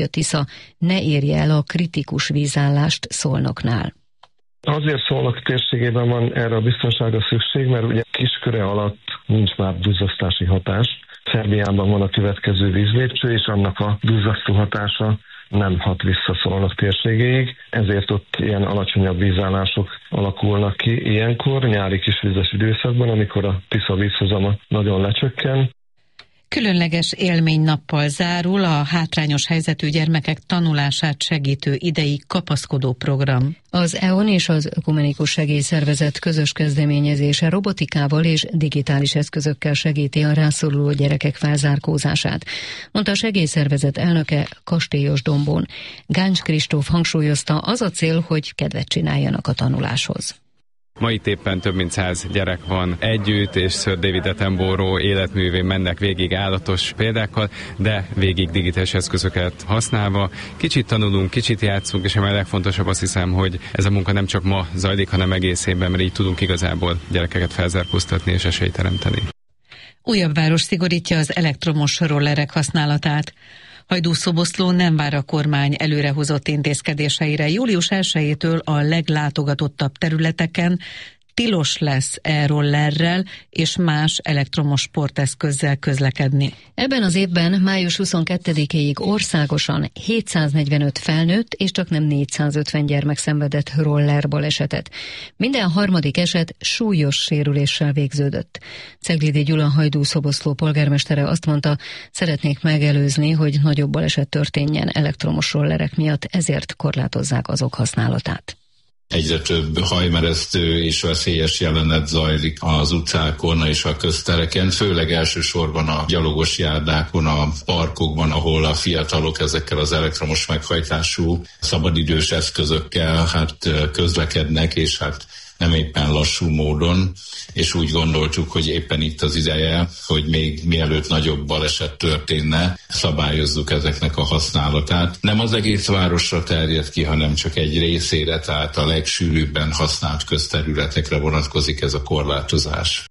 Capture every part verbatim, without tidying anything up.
a Tisza ne érje el a kritikus vízállást Szolnoknál. Azért Szolnok térségében van erre a biztonságra szükség, mert ugye Kisköre alatt nincs már duzzasztási hatás. Szerbiában van a következő vízlépcső, és annak a duzzasztó hatása nem hat vissza Szolnok térségéig, ezért ott ilyen alacsonyabb vízállások alakulnak ki ilyenkor, nyári kisvizes időszakban, amikor a Tisza vízhozama nagyon lecsökken. Különleges élménynappal zárul a hátrányos helyzetű gyermekek tanulását segítő idei kapaszkodó program. Az é e o en és az Ökumenikus Segélyszervezet közös kezdeményezése robotikával és digitális eszközökkel segíti a rászoruló gyerekek felzárkózását, mondta a segélyszervezet elnöke Kastélyos Dombón. Gáncs Kristóf hangsúlyozta, az a cél, hogy kedvet csináljanak a tanuláshoz. Ma itt éppen több mint száz gyerek van együtt, és Sir David Attenborough életművén mennek végig állatos példákkal, de végig digitális eszközöket használva. Kicsit tanulunk, kicsit játszunk, és a legfontosabb azt hiszem, hogy ez a munka nem csak ma zajlik, hanem egész évben, mert így tudunk igazából gyerekeket felzárkóztatni és esélyt teremteni. Újabb város szigorítja az elektromos rollerek használatát. Hajdú-Szoboszló nem vár a kormány előrehozott intézkedéseire. július elsejétől a leglátogatottabb területeken tilos lesz e-rollerrel és más elektromos sporteszközzel közlekedni. Ebben az évben május huszonkettedikéig országosan hétszáznegyvenöt felnőtt és csak nem négyszázötven gyermek szenvedett roller balesetet. Minden harmadik eset súlyos sérüléssel végződött. Ceglidi Gyula Hajdú-Szoboszló polgármestere azt mondta, szeretnék megelőzni, hogy nagyobb baleset történjen elektromos rollerek miatt, ezért korlátozzák azok használatát. Egyre több hajmeresztő és veszélyes jelenet zajlik az utcákon és a köztereken, főleg elsősorban a gyalogos járdákon, a parkokban, ahol a fiatalok ezekkel az elektromos meghajtású szabadidős eszközökkel hát közlekednek, és hát nem éppen lassú módon, és úgy gondoltuk, hogy éppen itt az ideje, hogy még mielőtt nagyobb baleset történne, szabályozzuk ezeknek a használatát. Nem az egész városra terjed ki, hanem csak egy részére, tehát a legsűrűbben használt közterületekre vonatkozik ez a korlátozás.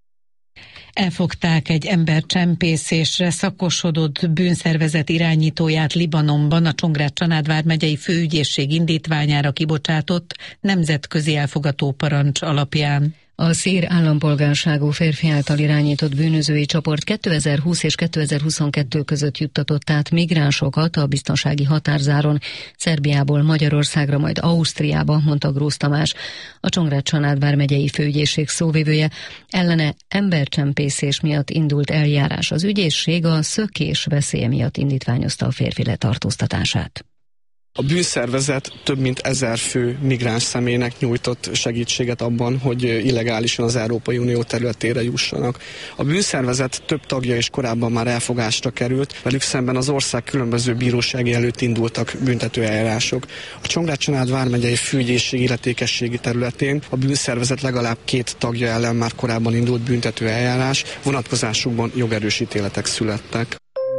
Elfogták egy embercsempészésre szakosodott bűnszervezet irányítóját Libanonban a Csongrád-Csanád vármegyei főügyészség indítványára kibocsátott nemzetközi elfogató parancs alapján. A szír állampolgárságú férfi által irányított bűnözői csoport kétezer-húsz és kétezer-huszonkettő között juttatott át migránsokat a biztonsági határzáron Szerbiából Magyarországra, majd Ausztriába, mondta Grósz Tamás, a Csongrád-Csanád vármegyei főügyészség szóvivője. Ellene embercsempészés miatt indult eljárás. Az ügyészség a szökés veszélye miatt indítványozta a férfi letartóztatását. A bűnszervezet több mint ezer fő migráns személynek nyújtott segítséget abban, hogy illegálisan az Európai Unió területére jussanak. A bűnszervezet több tagja is korábban már elfogásra került, velük szemben az ország különböző bírósági előtt indultak büntetőeljárások. A Csongrád-Csanád vármegyei főügyészség illetékességi területén a bűnszervezet legalább két tagja ellen már korábban indult büntetőeljárás, vonatkozásukban jogerős ítéletek születtek.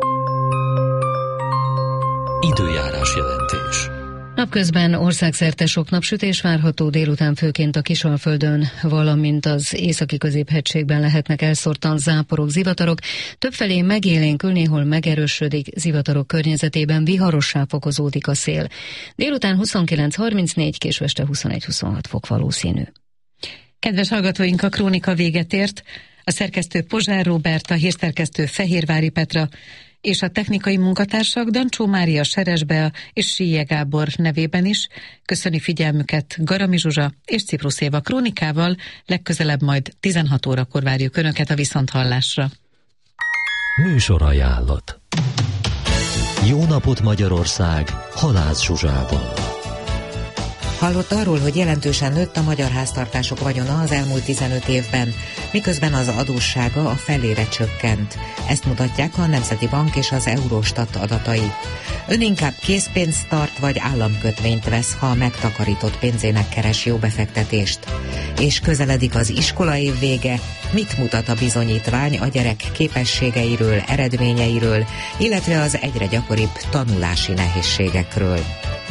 Időjárás jelentés. Napközben országszerte sok napsütés várható, délután főként a Kisalföldön, valamint az északi középhegységben lehetnek elszórtan záporok, zivatarok. Többfelé megélénkül, néhol megerősödik, zivatarok környezetében viharossá fokozódik a szél. Délután huszonkilenc harmincnégy, késő este huszonegy huszonhat fok valószínű. Kedves hallgatóink, a krónika véget ért. A szerkesztő Pozsár Róbert, a hírszerkesztő Fehérvári Petra és a technikai munkatársak Dancsó Mária, Seres Bea és Síje Gábor nevében is köszöni figyelmüket Garami Zsuzsa és Ciprusz Éva. Krónikával legközelebb majd tizenhat órakor várjuk Önöket a viszonthallásra. Műsorajánlat. Jó napot Magyarország, Halász Zsuzsával. Hallott arról, hogy jelentősen nőtt a magyar háztartások vagyona az elmúlt tizenöt évben, miközben az adóssága a felére csökkent. Ezt mutatják a Nemzeti Bank és az Eurostat adatai. Ön inkább készpénzt tart vagy államkötvényt vesz, ha megtakarított pénzének keres jó befektetést. És közeledik az iskolaév vége, mit mutat a bizonyítvány a gyerek képességeiről, eredményeiről, illetve az egyre gyakoribb tanulási nehézségekről.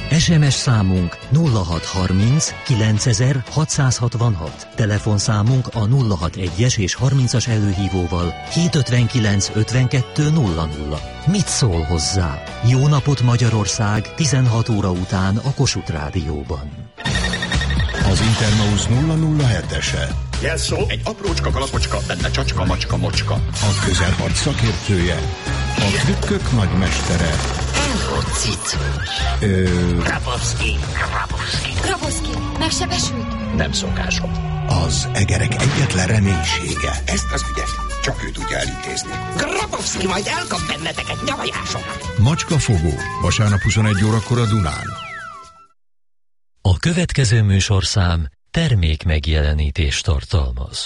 es em es számunk nulla hat harminc kilencezer hatszázhatvanhat, telefonszámunk a nulla hat egyes és harmincas előhívóval hétszázötvenkilenc ötvenkettő nulla nulla. Mit szól hozzá? Jó napot Magyarország tizenhat óra után a Kossuth Rádióban. Az Internews nulla nulla hetese. Jelszó, egy aprócska kalapocska, benne csacska, macska, mocska. A közelharc szakértője, a trükkök nagymestere. Cic. Ö... Grabowski. Grabowski. Grabowski, megsebesült? Nem szokásom. Az egerek egyetlen reménysége. Ezt az ügyet csak ő tudja elintézni. Grabowski majd elkap benneteket nyavajásokat. Macskafogó, vasárnap huszonegy órakor a Dunán. A következő műsorszám termék megjelenítést tartalmaz.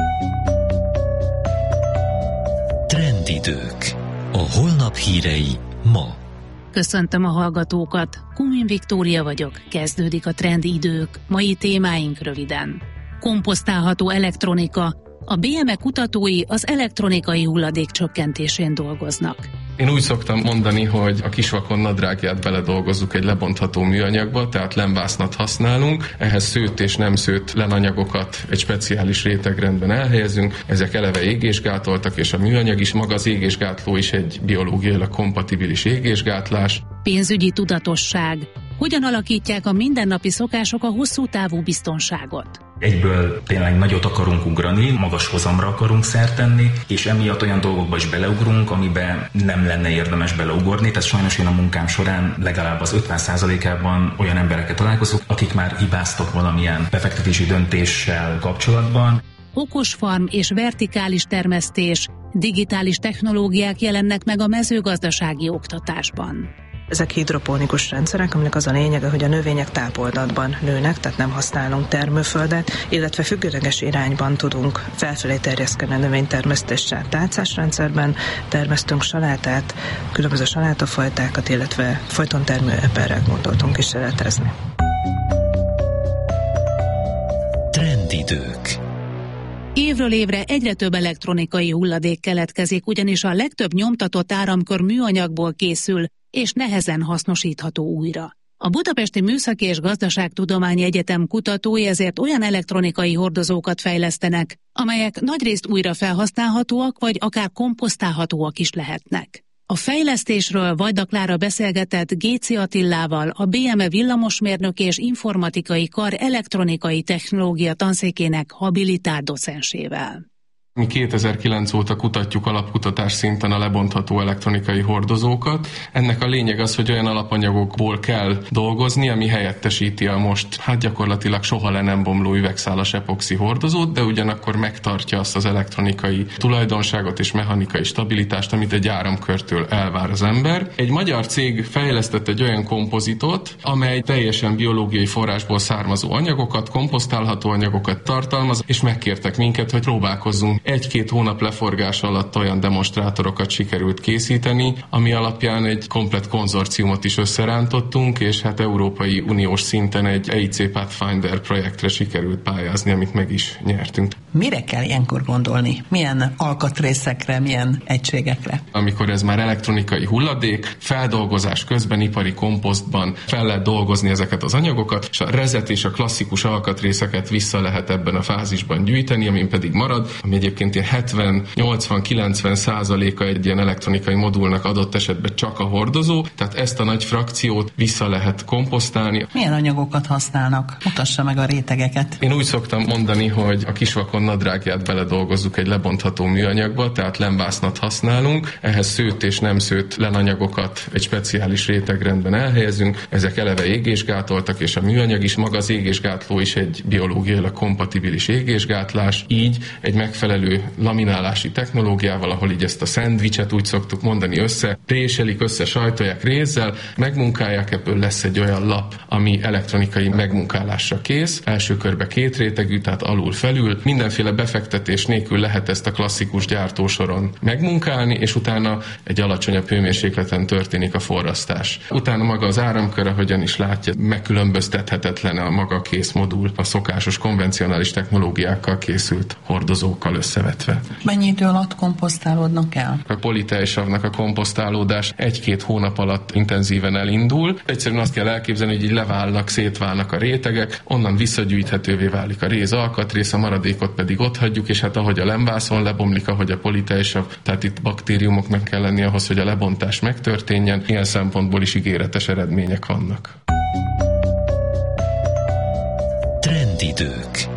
Trendidők. A holnap hírei ma. Köszöntöm a hallgatókat, Kumin Viktória vagyok, kezdődik a Trendidők, mai témáink röviden. Komposztálható elektronika, a bé em e kutatói az elektronikai hulladék csökkentésén dolgoznak. Én úgy szoktam mondani, hogy a kisvakon nadrágját beledolgozzuk egy lebontható műanyagba, tehát lemvásznat használunk, ehhez szőtt és nem szőtt lenanyagokat egy speciális rétegrendben elhelyezünk, ezek eleve égésgátoltak, és a műanyag is, maga az égésgátló is egy biológiailag kompatibilis égésgátlás. Pénzügyi tudatosság. Hogyan alakítják a mindennapi szokások a hosszú távú biztonságot? Egyből tényleg nagyot akarunk ugrani, magas hozamra akarunk szert tenni, és emiatt olyan dolgokba is beleugrunk, amiben nem lenne érdemes beleugorni. Tehát sajnos én a munkám során legalább az ötven százalékában olyan embereket találkozok, akik már hibáztak valamilyen befektetési döntéssel kapcsolatban. Okos farm és vertikális termesztés, digitális technológiák jelennek meg a mezőgazdasági oktatásban. Ezek hidroponikus rendszerek, aminek az a lényege, hogy a növények tápoldatban nőnek, tehát nem használunk termőföldet, illetve függőleges irányban tudunk felfelé terjeszkedni a növénytermesztéssel. Tálcás rendszerben termesztünk salátát, különböző salátafajtákat, illetve folytontermő eperrel gondoltunk kísérletezni. Trendidők. Évről évre egyre több elektronikai hulladék keletkezik, ugyanis a legtöbb nyomtatott áramkör műanyagból készül, és nehezen hasznosítható újra. A Budapesti Műszaki és Gazdaságtudományi Egyetem kutatói ezért olyan elektronikai hordozókat fejlesztenek, amelyek nagyrészt újra felhasználhatóak, vagy akár komposztálhatóak is lehetnek. A fejlesztésről Vajda Klára beszélgetett Géci Attilával, a bé em e villamosmérnök és informatikai kar elektronikai technológia tanszékének habilitált docensével. Mi kétezer-kilenc óta kutatjuk alapkutatás szinten a lebontható elektronikai hordozókat. Ennek a lényeg az, hogy olyan alapanyagokból kell dolgozni, ami helyettesíti a most hát gyakorlatilag soha le nem bomló üvegszálas epoxi hordozót, de ugyanakkor megtartja azt az elektronikai tulajdonságot és mechanikai stabilitást, amit egy áramkörtől elvár az ember. Egy magyar cég fejlesztett egy olyan kompozitot, amely teljesen biológiai forrásból származó anyagokat, komposztálható anyagokat tartalmaz, és megkértek minket, hogy próbálkozzunk. Egy-két hónap leforgása alatt olyan demonstrátorokat sikerült készíteni, ami alapján egy komplett konzorciumot is összerántottunk, és hát Európai Uniós szinten egy e i cé Pathfinder projektre sikerült pályázni, amit meg is nyertünk. Mire kell ilyenkor gondolni? Milyen alkatrészekre, milyen egységekre? Amikor ez már elektronikai hulladék, feldolgozás közben ipari komposztban fel lehet dolgozni ezeket az anyagokat, és a rezet és a klasszikus alkatrészeket vissza lehet ebben a fázisban gyűjteni, amin pedig marad, ami egyébként ilyen hetven, nyolcvan, kilencven százaléka egy ilyen elektronikai modulnak adott esetben csak a hordozó, tehát ezt a nagy frakciót vissza lehet komposztálni. Milyen anyagokat használnak? Mutassa meg a rétegeket. Én úgy szoktam mondani, hogy a kisvakon nadrágját beledolgozzuk egy lebontható műanyagba, tehát lemvásznat használunk, ehhez szőtt és nem szőtt lenanyagokat egy speciális rétegrendben elhelyezünk, ezek eleve égésgátoltak, és a műanyag is, maga az égésgátló is egy biológiailag kompatibilis égésgátlás, így egy megfelelő laminálási technológiával, ahol így ezt a szendvicset úgy szoktuk mondani össze, préselik össze, sajtolják rézzel, megmunkálják, ebből lesz egy olyan lap, ami elektronikai megmunkálásra kész. Első körbe két rétegű, tehát alul-felül. Mindenféle befektetés nélkül lehet ezt a klasszikus gyártósoron megmunkálni, és utána egy alacsonyabb hőmérsékleten történik a forrasztás. Utána maga az áramkör, ahogyan is látja, megkülönböztethetetlen a maga kész modul a szokásos konvencionális technológiákkal készült hordozókkal össze. összevetve. Mennyi idő alatt komposztálódnak el? A politeilsavnak a komposztálódás egy-két hónap alatt intenzíven elindul. Egyszerűen azt kell elképzelni, hogy így leválnak, szétválnak a rétegek, onnan visszagyűjthetővé válik a réz alkatrész, a maradékot pedig ott hagyjuk, és hát ahogy a lemvászon lebomlik, ahogy a politeilsav, tehát itt baktériumoknak kell lenni ahhoz, hogy a lebontás megtörténjen. Ilyen szempontból is ígéretes eredmények vannak. Trendidők.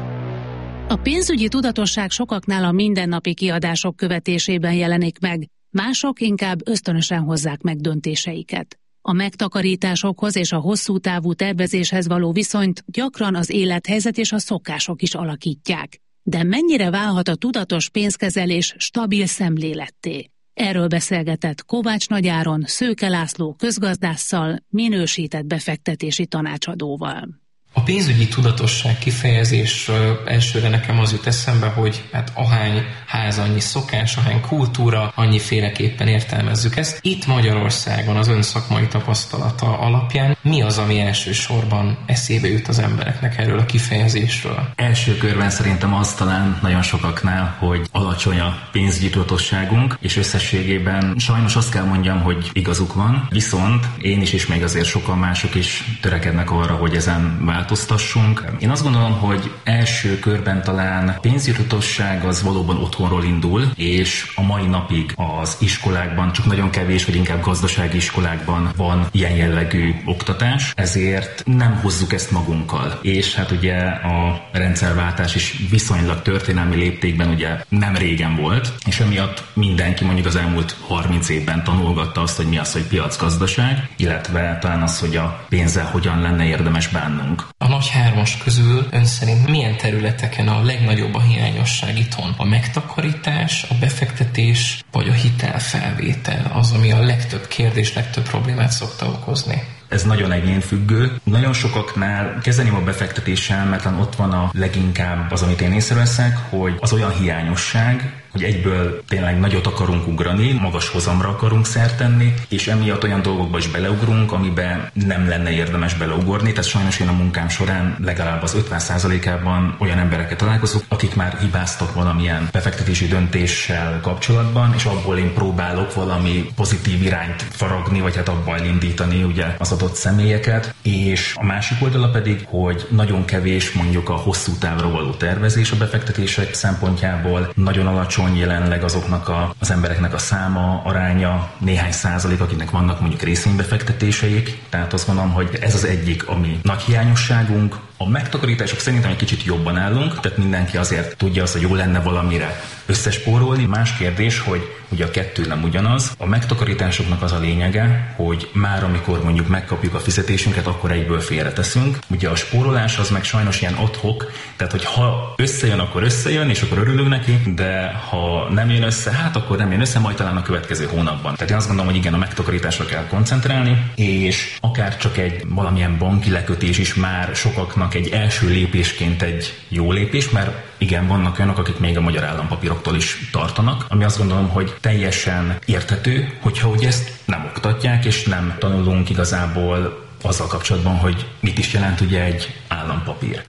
A pénzügyi tudatosság sokaknál a mindennapi kiadások követésében jelenik meg, mások inkább ösztönösen hozzák meg döntéseiket. A megtakarításokhoz és a hosszú távú tervezéshez való viszonyt gyakran az élethelyzet és a szokások is alakítják. De mennyire válhat a tudatos pénzkezelés stabil szemléletté? Erről beszélgetett Kovács Nagy Áron Szőke László közgazdásszal, minősített befektetési tanácsadóval. A pénzügyi tudatosság kifejezésről elsőre nekem az jut eszembe, hogy hát ahány ház, annyi szokás, ahány kultúra, annyiféleképpen értelmezzük ezt. Itt Magyarországon az ön szakmai tapasztalata alapján mi az, ami elsősorban eszébe jut az embereknek erről a kifejezésről? Első körben szerintem az talán nagyon sokaknál, hogy alacsony a pénzügyi tudatosságunk, és összességében sajnos azt kell mondjam, hogy igazuk van, viszont én is, és még azért sokan mások is törekednek arra, hogy ezen változtassunk. Én azt gondolom, hogy első körben talán pénzügyi tudatosság az valóban otthonról indul, és a mai napig az iskolákban, csak nagyon kevés, vagy inkább gazdasági iskolákban van ilyen jellegű oktatás, ezért nem hozzuk ezt magunkkal. És hát ugye a rendszerváltás is viszonylag történelmi léptékben ugye nem régen volt, és emiatt mindenki mondjuk az elmúlt harminc évben tanulgatta azt, hogy mi az, hogy piacgazdaság, illetve talán az, hogy a pénzzel hogyan lenne érdemes bánnunk. A nagy hármas közül ön szerint milyen területeken a legnagyobb a hiányosság itthon? A megtakarítás, a befektetés, vagy a hitelfelvétel az, ami a legtöbb kérdés, legtöbb problémát szokta okozni? Ez nagyon egyénfüggő. Nagyon sokaknál kezdeném a befektetéssel, mert ott van a leginkább az, amit én észreveszek, hogy az olyan hiányosság, hogy egyből tényleg nagyot akarunk ugrani, magas hozamra akarunk szert tenni, és emiatt olyan dolgokba is beleugrunk, amiben nem lenne érdemes beleugorni. Tehát sajnos én a munkám során legalább az ötven százalékában olyan embereket találkozok, akik már hibáztak valamilyen befektetési döntéssel kapcsolatban, és abból én próbálok valami pozitív irányt faragni, vagy hát abban elindítani ugye az adott személyeket. És a másik oldala pedig, hogy nagyon kevés mondjuk a hosszú távra való tervezés a befektetések szempontjából, nagyon alacsony jelenleg azoknak a, az embereknek a száma, aránya, néhány százalék, akiknek vannak mondjuk részvénybefektetéseik. Tehát azt mondom, hogy ez az egyik, ami nagy hiányosságunk. A megtakarítások szerintem egy kicsit jobban állunk, tehát mindenki azért tudja azt, hogy jó lenne valamire összespórolni. Más kérdés, hogy ugye a kettő nem ugyanaz. A megtakarításoknak az a lényege, hogy már amikor mondjuk megkapjuk a fizetésünket, akkor egyből félreteszünk. Ugye a spórolás az meg sajnos ilyen ad-hoc, tehát hogy ha összejön, akkor összejön, és akkor örülünk neki, de ha nem jön össze, hát akkor nem jön össze, majd talán a következő hónapban. Tehát én azt gondolom, hogy igen, a megtakarításra kell koncentrálni, és akár csak egy valamilyen banki lekötés is már sokaknak egy első lépésként egy jó lépés, mert igen, vannak olyanok, akik még a magyar állampapíroktól is tartanak, ami azt gondolom, hogy teljesen érthető, hogyha hogy ezt nem oktatják, és nem tanulunk igazából azzal kapcsolatban, hogy mit is jelent ugye egy állampapír.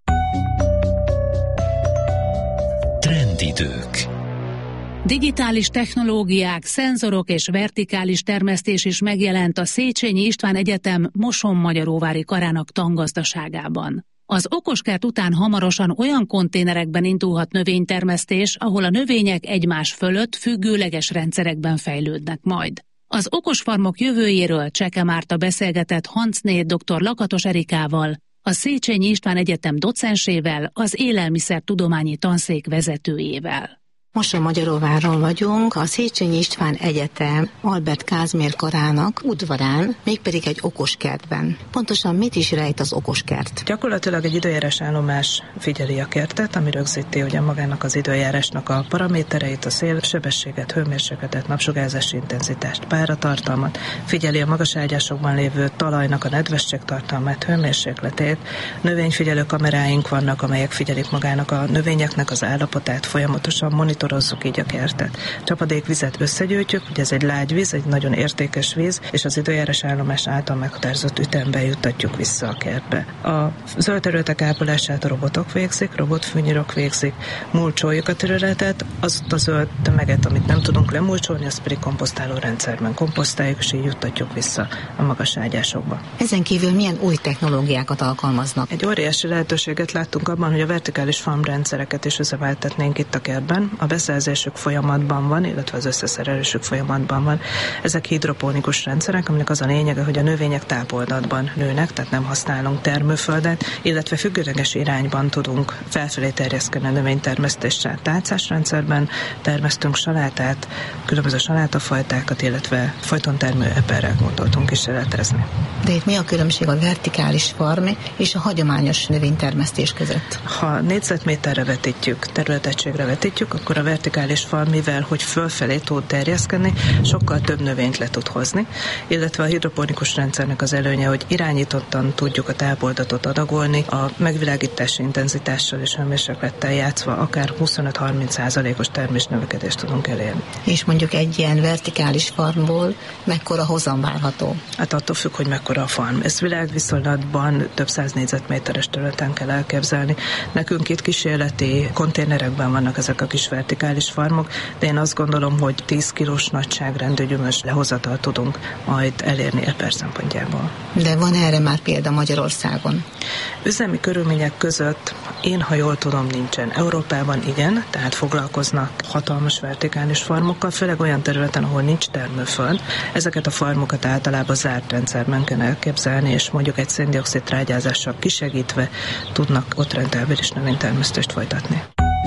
Trendidők. Digitális technológiák, szenzorok és vertikális termesztés is megjelent a Széchenyi István Egyetem Moson-Magyaróvári karának tangazdaságában. Az okoskert után hamarosan olyan konténerekben indulhat növénytermesztés, ahol a növények egymás fölött függőleges rendszerekben fejlődnek majd. Az okosfarmok jövőjéről Cseke Márta beszélgetett Hancné dr. Lakatos Erikával, a Széchenyi István Egyetem docensével, az élelmiszertudományi tanszék vezetőjével. Moson-Magyaróváron vagyunk, a Széchenyi István Egyetem Albert Kázmér karának udvarán, mégpedig egy okoskertben. Pontosan mit is rejt az okoskert? Gyakorlatilag egy időjárás állomás figyeli a kertet, ami rögzíti ugye magának az időjárásnak a paramétereit, a szélsebességet, hőmérsékletet, napsugárzási intenzitást, páratartalmat, figyeli a magas ágyásokban lévő talajnak a nedvességtartalmát, hőmérsékletét. Növényfigyelő kameráink vannak, amelyek figyelik magának a növényeknek az állapotát, folyamatosan monitorálják monitorizzuk így a kertet. Csapadékvizet összegyűjtjük, ugye ez egy lágy víz, egy nagyon értékes víz, és az időjárás állomás által meghatározott ütemben juttatjuk vissza a kertbe. A zöld területek ápolását a robotok végzik, robotfűnyírok végzik, mulcsoljuk a területet, azt a zöld tömeget, amit nem tudunk lemulcsolni, azt pedig komposztáló rendszerben komposztáljuk, és így juttatjuk vissza a magas ágyásokba. Ezen kívül milyen új technológiákat alkalmaznak? Egy óriási lehetőséget láttunk abban, hogy a vertikális farmrendszereket is üzemeltetnénk itt a kertben. A beszerzésük folyamatban van, illetve az összeszerelésük folyamatban van. Ezek hidroponikus rendszerek, aminek az a lényege, hogy a növények tápoldatban nőnek, tehát nem használunk termőföldet, illetve függőleges irányban tudunk felfelé terjeszkedni a növénytermesztéssel. Tálcás rendszerben termesztünk salátát, különböző salátafajtákat, illetve folytontermő eperrel gondoltunk kísérletezni. De itt mi a különbség a vertikális farm és a hagyományos növénytermesztés között? Ha négyzetméterre vetítjük, területegységre vetítjük, akkor a vertikális farm, mivel hogy fölfelé tud terjeszkedni, sokkal több növényt le tud hozni, illetve a hidroponikus rendszernek az előnye, hogy irányítottan tudjuk a tápoldatot adagolni, a megvilágítási intenzitással és hőmérséklettel játszva akár huszonöt-harminc százalékos termésnövekedést tudunk elérni. És mondjuk egy ilyen vertikális farmból mekkora hozam várható? Hát attól függ, hogy mekkora a farm. Ez világviszonylatban több száz négyzetméteres területen kell elképzelni. Nekünk itt kísérleti konténerekben vannak ezek a kis vertikális farmok, de én azt gondolom, hogy tíz kilós nagyságrendű gyümölcs lehozatal tudunk majd elérni eper szempontjából. De van erre már példa Magyarországon? Üzemi körülmények között én, ha jól tudom, nincsen. Európában igen, tehát foglalkoznak hatalmas vertikális farmokkal, főleg olyan területen, ahol nincs termőföld. Ezeket a farmokat általában zárt rendszerben kell elképzelni, és mondjuk egy szén-dioxid trágyázással kisegítve tudnak ott rentábilis növénytermesztést folytatni.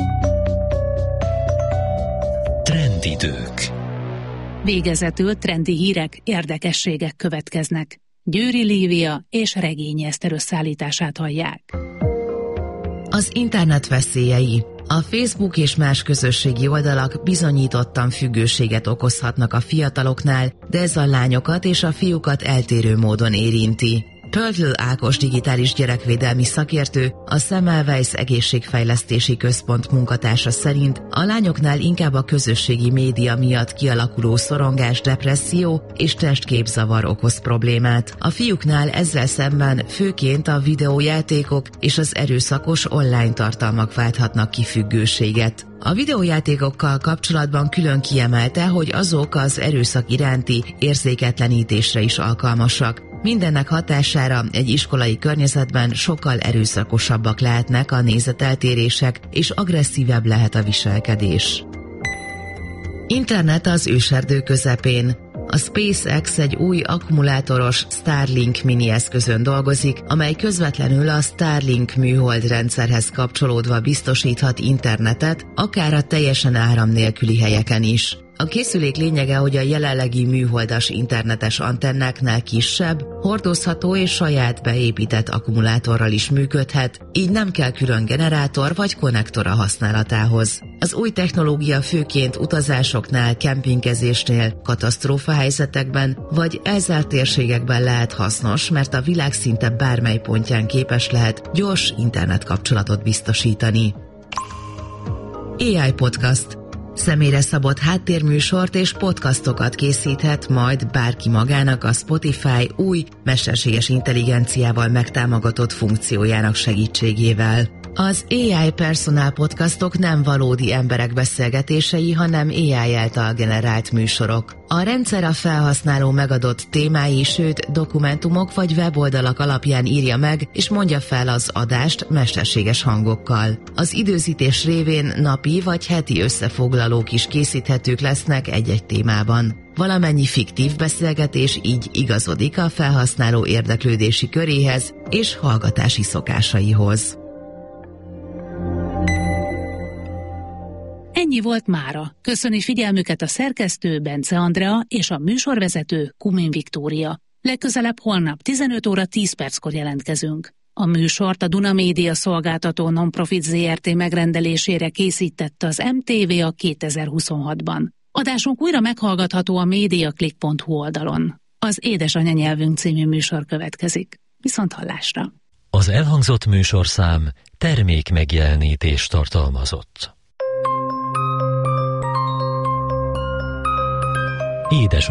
Trendidők. Végezetül trendi hírek, érdekességek következnek. Győri Lívia és Regényi Eszter összeállítását hallják. Az internet veszélyei. A Facebook és más közösségi oldalak bizonyítottan függőséget okozhatnak a fiataloknál, de ez a lányokat és a fiúkat eltérő módon érinti. Pöltl Ákos digitális gyerekvédelmi szakértő, a Semmelweis Egészségfejlesztési Központ munkatársa szerint a lányoknál inkább a közösségi média miatt kialakuló szorongás, depresszió és testképzavar okoz problémát. A fiúknál ezzel szemben főként a videójátékok és az erőszakos online tartalmak válthatnak ki függőséget. A videójátékokkal kapcsolatban külön kiemelte, hogy azok az erőszak iránti érzéketlenítésre is alkalmasak. Mindennek hatására egy iskolai környezetben sokkal erőszakosabbak lehetnek a nézeteltérések, és agresszívebb lehet a viselkedés. Internet az őserdő közepén. A SpaceX egy új akkumulátoros Starlink mini eszközön dolgozik, amely közvetlenül a Starlink műhold rendszerhez kapcsolódva biztosíthat internetet, akár a teljesen áram nélküli helyeken is. A készülék lényege, hogy a jelenlegi műholdas internetes antennáknál kisebb, hordozható és saját beépített akkumulátorral is működhet, így nem kell külön generátor vagy konnektor a használatához. Az új technológia főként utazásoknál, kempingezésnél, katasztrófahelyzetekben vagy elzárt térségekben lehet hasznos, mert a világ szinte bármely pontján képes lehet gyors internetkapcsolatot biztosítani. á i Podcast. Személyre szabott háttérműsort és podcastokat készíthet majd bárki magának a Spotify új, mesterséges intelligenciával megtámogatott funkciójának segítségével. Az á i Personal podcastok nem valódi emberek beszélgetései, hanem á i által generált műsorok. A rendszer a felhasználó megadott témái, sőt dokumentumok vagy weboldalak alapján írja meg és mondja fel az adást mesterséges hangokkal. Az időzítés révén napi vagy heti összefoglalók is készíthetők lesznek egy-egy témában. Valamennyi fiktív beszélgetés így igazodik a felhasználó érdeklődési köréhez és hallgatási szokásaihoz. Ennyi volt mára. Köszöni figyelmüket a szerkesztő Bence Andrea és a műsorvezető Kumin Viktória. Legközelebb holnap tizenöt óra tíz perckor jelentkezünk. A műsort a Duna Média Szolgáltató Nonprofit zé er té megrendelésére készítette az em té vé a kétezer-huszonhatban. Adásunk újra meghallgatható a mediaclick pont hu oldalon. Az Édesanyanyelvünk című műsor következik. Viszont hallásra! Az elhangzott műsorszám termék megjelenítést tartalmazott. Édes